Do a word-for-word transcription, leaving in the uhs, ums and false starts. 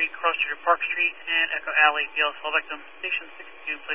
Street, Cross Street, Park Street, and Echo Alley. B L S, all victims, Station sixty-two, please.